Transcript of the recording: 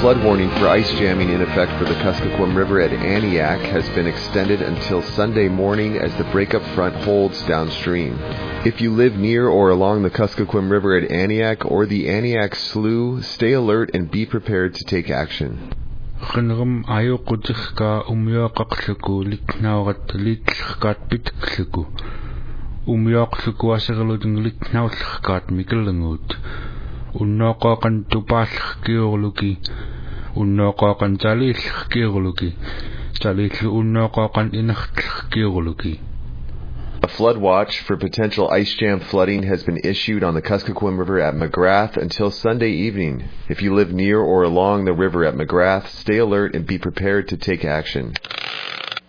flood warning for ice jamming in effect for the Kuskokwim River at Aniak has been extended until Sunday morning as the breakup front holds downstream. If you live near or along the Kuskokwim River at Aniak or the Aniak Slough, stay alert and be prepared to take action. Qinrum ayuqutiqqa umyoqaqluku litnaurat litlqat pitqluku umyoqluku aserluding litnaulqat mikelngut unnoqaqan tupallqiurluki unnoqaqan talillqiurluki talillu unnoqaqan inartlqiurluki. A flood watch for potential ice jam flooding has been issued on the Kuskokwim River at McGrath until Sunday evening. If you live near or along the river at McGrath, stay alert and be prepared to take action.